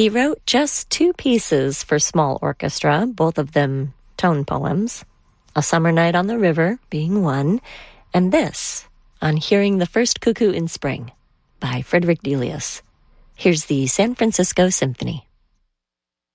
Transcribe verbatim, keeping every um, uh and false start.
He wrote just two pieces for small orchestra, both of them tone poems. A Summer Night on the River being one, and this, On Hearing the First Cuckoo in Spring, by Frederick Delius. Here's the San Francisco Symphony.